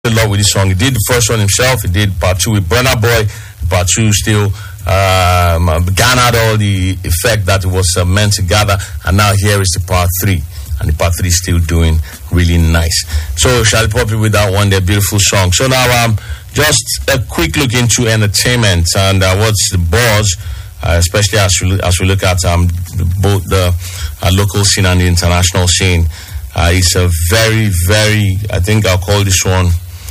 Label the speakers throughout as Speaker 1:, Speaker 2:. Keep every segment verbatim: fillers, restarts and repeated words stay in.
Speaker 1: a lot with this song. He did the first one himself. He did part two with Burna Boy. Part two still um, garnered all the effect that it was uh, meant to gather. And now here is the part three. And the part three is still doing really nice. So shall we pop it with that one, the beautiful song. So now um, just a quick look into entertainment and uh, what's the buzz, uh, especially as we, as we look at um, the, both the uh, local scene and the international scene. Uh, it's a very, very, I think I'll call this one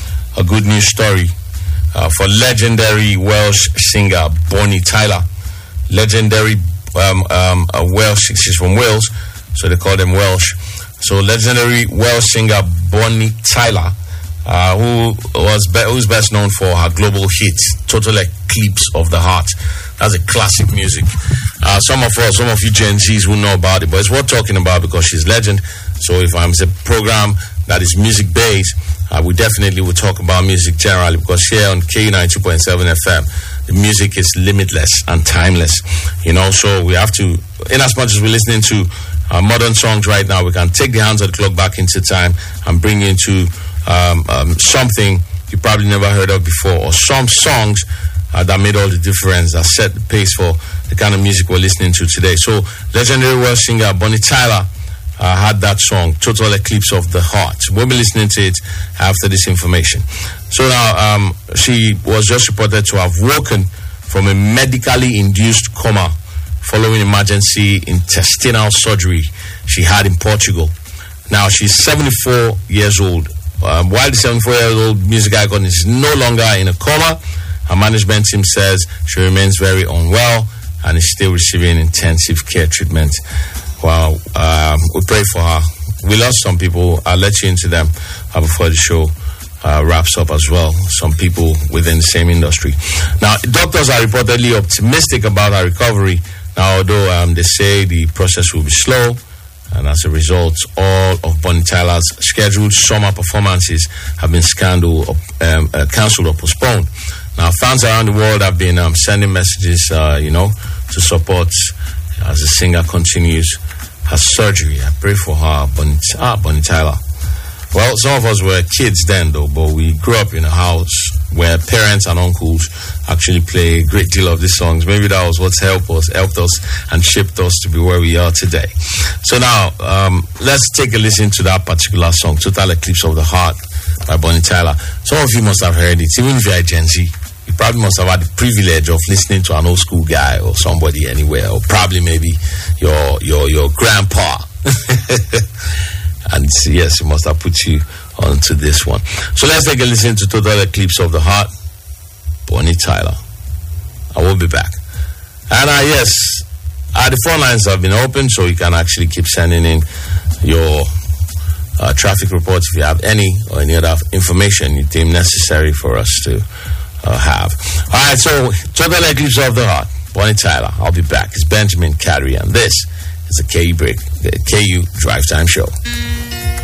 Speaker 1: a good news story uh, for legendary Welsh singer Bonnie Tyler. Legendary um, um, uh, Welsh, she's from Wales, so they call them Welsh. So legendary Welsh singer Bonnie Tyler, uh, who was be- who's best known for her global hit "Total Eclipse of the Heart." That's a classic music. Uh, some of us, some of you Gen Zs will know about it, but it's worth talking about because she's legend. So if I'm a program that is music based, uh, we definitely will talk about music generally, because here on K U ninety-two point seven F M, the music is limitless and timeless. You know, so we have to, in as much as we're listening to uh, modern songs right now, we can take the hands of the clock back into time and bring you into um, um, something you probably never heard of before, or some songs uh, that made all the difference, that set the pace for the kind of music we're listening to today. So legendary Welsh singer Bonnie Tyler Uh, had that song, Total Eclipse of the Heart. We'll be listening to it after this information. So now, um, she was just reported to have woken from a medically induced coma following emergency intestinal surgery she had in Portugal. Now, she's seventy-four years old. Um, while the seventy-four-year-old music icon is no longer in a coma, her management team says she remains very unwell and is still receiving intensive care treatment. Wow, um, we pray for her. We lost some people. I'll let you into them uh, before the show uh, wraps up as well. Some people within the same industry. Now, doctors are reportedly optimistic about her recovery. Now, although um, they say the process will be slow, and as a result, all of Bonnie Tyler's scheduled summer performances have been scandal, um, uh, cancelled or postponed. Now, fans around the world have been um, sending messages, uh, you know, to support as the singer continues her surgery. I pray for her, Bonnie, ah, Bonnie Tyler. Well, some of us were kids then, though, but we grew up in a house where parents and uncles actually play a great deal of these songs. Maybe that was what's helped us, helped us and shaped us to be where we are today. So now, um, let's take a listen to that particular song, Total Eclipse of the Heart by Bonnie Tyler. Some of you must have heard it, even if you're a Gen Z. You probably must have had the privilege of listening to an old school guy or somebody anywhere, or probably maybe your your your grandpa. And yes, it must have put you onto this one. So let's take a listen to Total Eclipse of the Heart, Bonnie Tyler. I will be back. And uh, yes, uh, the phone lines have been open, so you can actually keep sending in your uh, traffic reports if you have any, or any other information you deem necessary for us to Uh, have. All right, so Total Eclipse of the Heart, Bonnie Tyler. I'll be back. It's Benjamin Carey, and this is a K U break, the K U Drive Time Show.